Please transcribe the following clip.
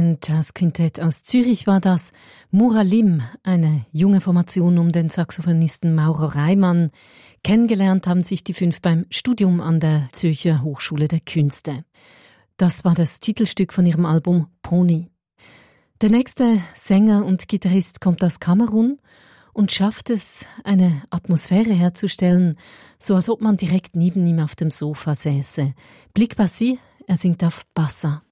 Ein Jazzquintett aus Zürich war das. Muralim, eine junge Formation um den Saxophonisten Mauro Reimann. Kennengelernt haben sich die 5 beim Studium an der Zürcher Hochschule der Künste. Das war das Titelstück von ihrem Album Pony. Der nächste Sänger und Gitarrist kommt aus Kamerun und schafft es, eine Atmosphäre herzustellen, so als ob man direkt neben ihm auf dem Sofa säße. Blick Bassi, er singt auf Bassa.